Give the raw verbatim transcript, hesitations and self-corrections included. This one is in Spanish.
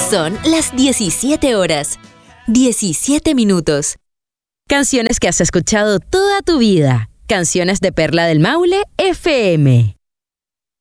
Son las diecisiete horas, diecisiete minutos. Canciones que has escuchado toda tu vida. Canciones de Perla del Maule F M.